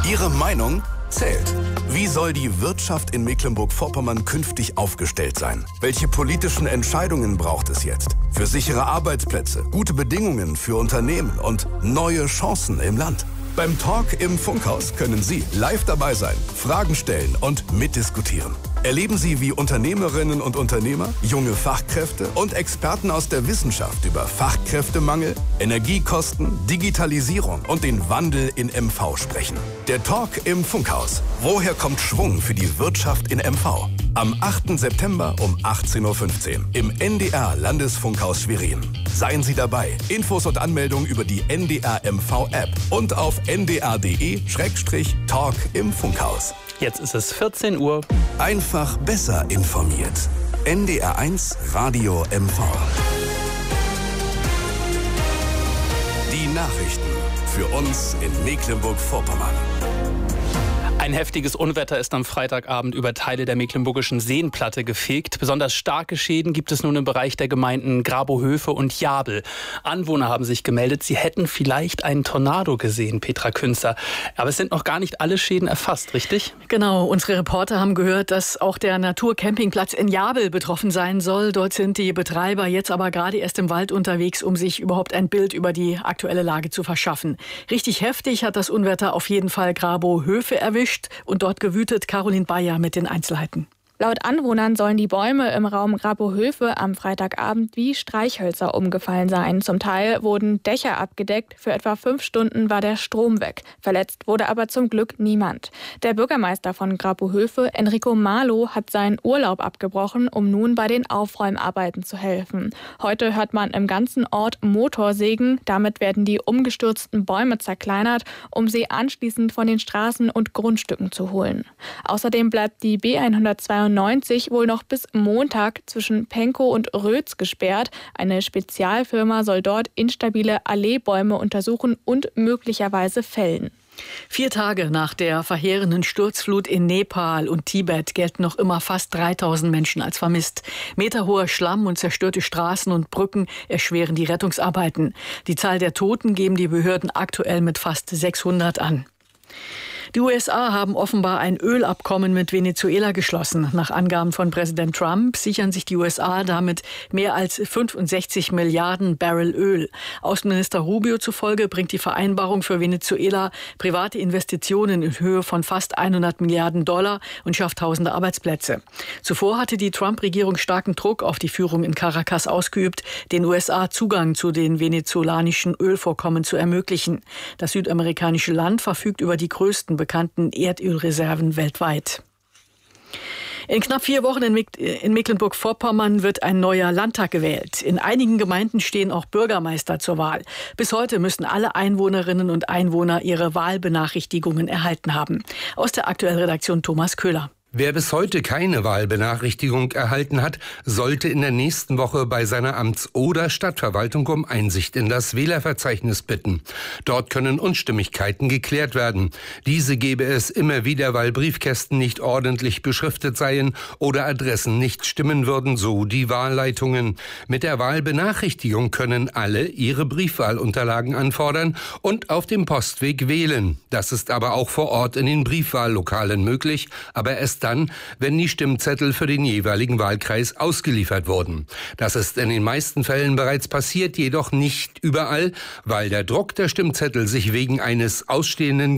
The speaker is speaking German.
Ihre Meinung zählt. Wie soll die Wirtschaft in Mecklenburg-Vorpommern künftig aufgestellt sein? Welche politischen Entscheidungen braucht es jetzt? Für sichere Arbeitsplätze, gute Bedingungen für Unternehmen und neue Chancen im Land. Beim Talk im Funkhaus können Sie live dabei sein, Fragen stellen und mitdiskutieren. Erleben Sie, wie Unternehmerinnen und Unternehmer, junge Fachkräfte und Experten aus der Wissenschaft über Fachkräftemangel, Energiekosten, Digitalisierung und den Wandel in MV sprechen. Der Talk im Funkhaus. Woher kommt Schwung für die Wirtschaft in MV? Am 8. September um 18.15 Uhr im NDR Landesfunkhaus Schwerin. Seien Sie dabei. Infos und Anmeldungen über die NDR MV App und auf ndr.de/Talk im Funkhaus. Jetzt ist es 14 Uhr. Einfach besser informiert. NDR1 Radio MV. Die Nachrichten für uns in Mecklenburg-Vorpommern. Ein heftiges Unwetter ist am Freitagabend über Teile der mecklenburgischen Seenplatte gefegt. Besonders starke Schäden gibt es nun im Bereich der Gemeinden Grabow-Höfe und Jabel. Anwohner haben sich gemeldet, sie hätten vielleicht einen Tornado gesehen, Petra Künzer. Aber es sind noch gar nicht alle Schäden erfasst, richtig? Genau, unsere Reporter haben gehört, dass auch der Naturcampingplatz in Jabel betroffen sein soll. Dort sind die Betreiber jetzt aber gerade erst im Wald unterwegs, um sich überhaupt ein Bild über die aktuelle Lage zu verschaffen. Richtig heftig hat das Unwetter auf jeden Fall Grabow-Höfe erwischt. Und dort gewütet. Caroline Bayer mit den Einzelheiten. Laut Anwohnern sollen die Bäume im Raum Grabow-Höfe am Freitagabend wie Streichhölzer umgefallen sein. Zum Teil wurden Dächer abgedeckt. Für etwa 5 Stunden war der Strom weg. Verletzt wurde aber zum Glück niemand. Der Bürgermeister von Grabow-Höfe, Enrico Marlow, hat seinen Urlaub abgebrochen, um nun bei den Aufräumarbeiten zu helfen. Heute hört man im ganzen Ort Motorsägen. Damit werden die umgestürzten Bäume zerkleinert, um sie anschließend von den Straßen und Grundstücken zu holen. Außerdem bleibt die B192 wohl noch bis Montag zwischen Penkow und Rötz gesperrt. Eine Spezialfirma soll dort instabile Alleebäume untersuchen und möglicherweise fällen. 4 Tage nach der verheerenden Sturzflut in Nepal und Tibet gelten noch immer fast 3000 Menschen als vermisst. Meterhoher Schlamm und zerstörte Straßen und Brücken erschweren die Rettungsarbeiten. Die Zahl der Toten geben die Behörden aktuell mit fast 600 an. Die USA haben offenbar ein Ölabkommen mit Venezuela geschlossen. Nach Angaben von Präsident Trump sichern sich die USA damit mehr als 65 Milliarden Barrel Öl. Außenminister Rubio zufolge bringt die Vereinbarung für Venezuela private Investitionen in Höhe von fast 100 Milliarden Dollar und schafft tausende Arbeitsplätze. Zuvor hatte die Trump-Regierung starken Druck auf die Führung in Caracas ausgeübt, den USA Zugang zu den venezolanischen Ölvorkommen zu ermöglichen. Das südamerikanische Land verfügt über die größten bekannten Erdölreserven weltweit. In knapp 4 Wochen in Mecklenburg-Vorpommern wird ein neuer Landtag gewählt. In einigen Gemeinden stehen auch Bürgermeister zur Wahl. Bis heute müssen alle Einwohnerinnen und Einwohner ihre Wahlbenachrichtigungen erhalten haben. Aus der aktuellen Redaktion Thomas Köhler. Wer bis heute keine Wahlbenachrichtigung erhalten hat, sollte in der nächsten Woche bei seiner Amts- oder Stadtverwaltung um Einsicht in das Wählerverzeichnis bitten. Dort können Unstimmigkeiten geklärt werden. Diese gebe es immer wieder, weil Briefkästen nicht ordentlich beschriftet seien oder Adressen nicht stimmen würden, so die Wahlleitungen. Mit der Wahlbenachrichtigung können alle ihre Briefwahlunterlagen anfordern und auf dem Postweg wählen. Das ist aber auch vor Ort in den Briefwahllokalen möglich, aber erst dann, wenn die Stimmzettel für den jeweiligen Wahlkreis ausgeliefert wurden. Das ist in den meisten Fällen bereits passiert, jedoch nicht überall, weil der Druck der Stimmzettel sich wegen eines ausstehenden